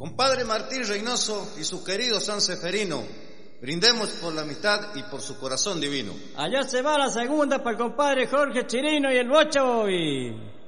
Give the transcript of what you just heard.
Compadre Martín Reynoso y su querido San Seferino, brindemos por la amistad y por su corazón divino. Allá se va la segunda para el compadre Jorge Chirino y el Bocha Bobby.